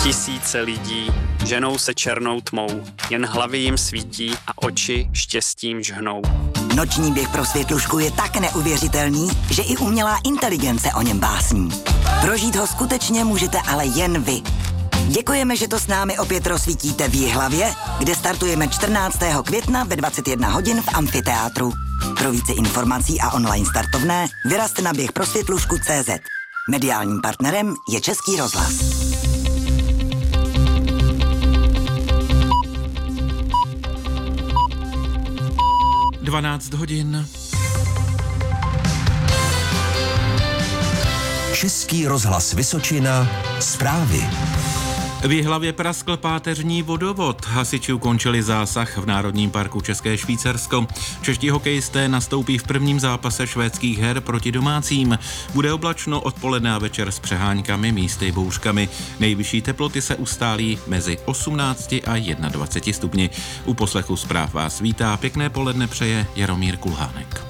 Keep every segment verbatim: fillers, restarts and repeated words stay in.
Tisíce lidí ženou se černou tmou, jen hlavy jim svítí a oči štěstím žhnou. Noční běh pro Světlušku je tak neuvěřitelný, že i umělá inteligence o něm básní. Prožít ho skutečně můžete ale jen vy. Děkujeme, že to s námi opět rozsvítíte v Jihlavě, kde startujeme čtrnáctého května ve dvacet jedna hodin v amfiteátru. Pro více informací a online startovné vyrazte na běh pro světlušku tečka cé zet. Mediálním partnerem je Český rozhlas. dvanáct hodin. Český rozhlas Vysočina, zprávy. V Jihlavě praskl páteřní vodovod. Hasiči ukončili zásah v Národním parku České Švýcarsko. Čeští hokejisté nastoupí v prvním zápase švédských her proti domácím. Bude oblačno odpoledne a večer s přeháňkami, místy bouřkami. Nejvyšší teploty se ustálí mezi osmnácti a dvaceti jednou stupni. U poslechu zpráv vás vítá, pěkné poledne přeje Jaromír Kulhánek.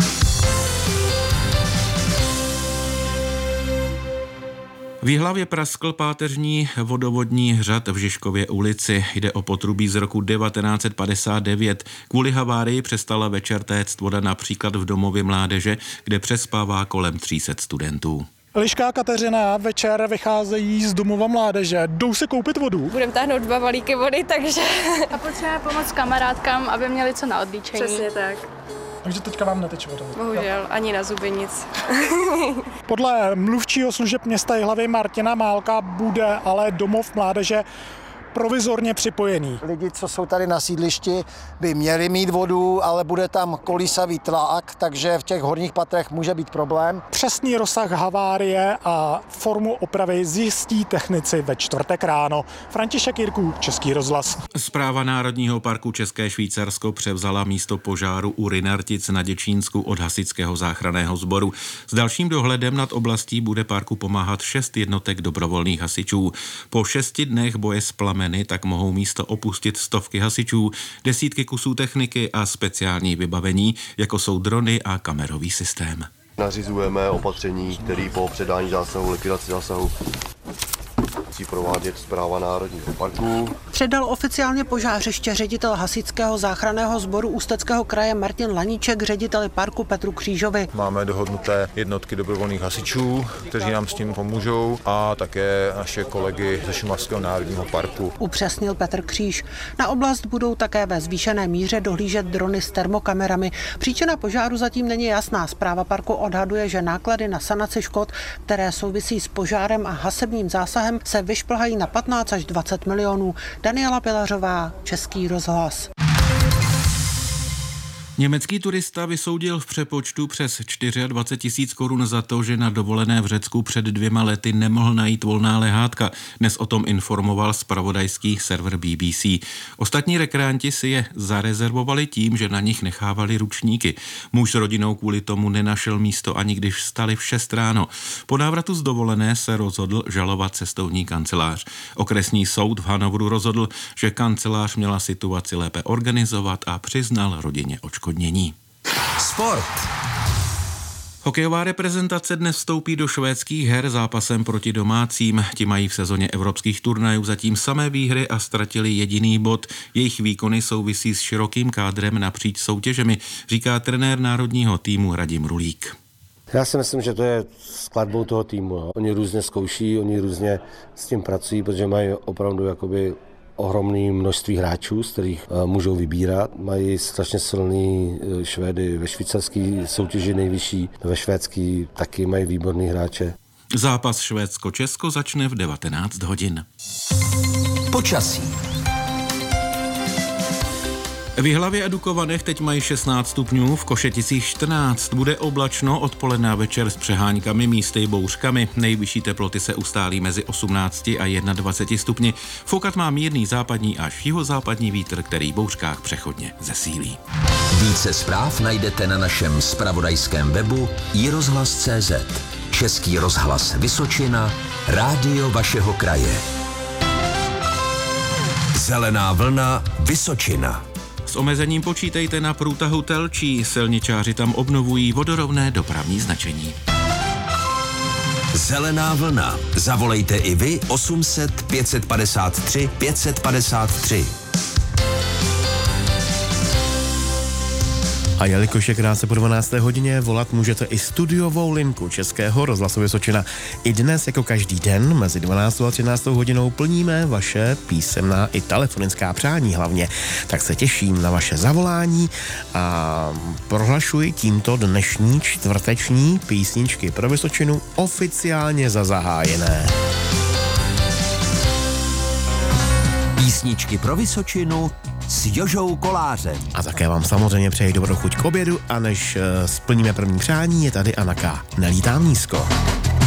V Jihlavě praskl páteřní vodovodní hřad v Žižkově ulici. Jde o potrubí z roku devatenáct set padesát devět. Kvůli havárii přestala večer téct voda například v domově mládeže, kde přespává kolem tří set studentů. Liška a Kateřina večer vycházejí z domova mládeže, jdou se koupit vodu. Budeme táhnout dva balíky vody, takže... A potřebujeme pomoct kamarádkám, aby měli co na odlíčení. Přesně tak. Takže teďka vám neteče voda. Bohužel, no. Ani na zuby nic. Podle mluvčího služeb města Jihlavy Martina Málka bude ale domov mládeže provizorně připojený. Lidi, co jsou tady na sídlišti, by měli mít vodu, ale bude tam kolísavý tlak, takže v těch horních patrech může být problém. Přesný rozsah havárie a formu opravy zjistí technici ve čtvrtek ráno. František Jirků, Český rozhlas. Správa Národního parku České Švýcarsko převzala místo požáru u Rynartic na Děčínsku od hasičského záchranného sboru. S dalším dohledem nad oblastí bude parku pomáhat šest jednotek dobrovolných hasičů. Po šesti dnech boje s plameny tak mohou místo opustit stovky hasičů, desítky kusů techniky a speciální vybavení, jako jsou drony a kamerový systém. Nařizujeme opatření, které po předání zásahu, likvidaci zásahu musí provádět Správa Národního parku. Předal oficiálně požářiště ředitel hasičského záchranného sboru Ústeckého kraje Martin Laníček řediteli parku Petru Křížovi. Máme dohodnuté jednotky dobrovolných hasičů, kteří nám s tím pomůžou, a také naše kolegy ze Šumavského národního parku. Upřesnil Petr Kříž. Na oblast budou také ve zvýšené míře dohlížet drony s termokamerami. Příčina požáru zatím není jasná. Správa parku odhaduje, že náklady na sanaci škod, které souvisí s požárem a hasebním zásahem, se vyšplhají na patnáct až dvacet milionů. Daniela Pilařová, Český rozhlas. Německý turista vysoudil v přepočtu přes dvacet čtyři tisíc korun za to, že na dovolené v Řecku před dvěma lety nemohl najít volná lehátka. Dnes o tom informoval zpravodajský server B B C. Ostatní rekreanti si je zarezervovali tím, že na nich nechávali ručníky. Muž s rodinou kvůli tomu nenašel místo, ani když vstali v šest ráno. Po návratu z dovolené se rozhodl žalovat cestovní kancelář. Okresní soud v Hanoveru rozhodl, že kancelář měla situaci lépe organizovat a přiznal rodině odškodnění. Sport. Hokejová reprezentace dnes vstoupí do švédských her zápasem proti domácím. Ti mají v sezóně evropských turnajů zatím samé výhry a ztratili jediný bod. Jejich výkony souvisí s širokým kádrem napříč soutěžemi, říká trenér národního týmu Radim Rulík. Já si myslím, že to je skladbou toho týmu. Jo. Oni různě zkouší, oni různě s tím pracují, protože mají opravdu jakoby ohromné množství hráčů, z kterých uh, můžou vybírat. Mají strašně silný uh, Švédy ve švýcarské soutěži nejvyšší, ve švédský taky mají výborný hráče. Zápas Švédsko-Česko začne v devatenáct hodin. Počasí. V Jihlavě a Dukovanech teď mají šestnáct stupňů, v Košeticích čtrnáct. Bude oblačno, odpoledne a večer s přeháňkami, místy bouřkami. Nejvyšší teploty se ustálí mezi osmnácti a dvaceti jednou stupni. Foukat má mírný západní až jihozápadní vítr, který v bouřkách přechodně zesílí. Více zpráv najdete na našem zpravodajském webu i rozhlas tečka cé zet. Český rozhlas Vysočina, rádio vašeho kraje. Zelená vlna Vysočina. S omezením počítejte na průtahu Telčí, silničáři tam obnovují vodorovné dopravní značení. Zelená vlna. Zavolejte i vy osm set pět padesát tři pět padesát tři. A jelikož je krátce po dvanácté hodině, volat můžete i studiovou linku Českého rozhlasu Vysočina. I dnes, jako každý den, mezi dvanáctou a třináctou hodinou plníme vaše písemná i telefonická přání hlavně. Tak se těším na vaše zavolání a prohlašuji tímto dnešní čtvrteční písničky pro Vysočinu oficiálně za zahájené. Písničky pro Vysočinu s Jožou Kolářem. A také vám samozřejmě přeji dobrou chuť k obědu a než uh, splníme první přání, je tady Anna K. Nelítám nízko.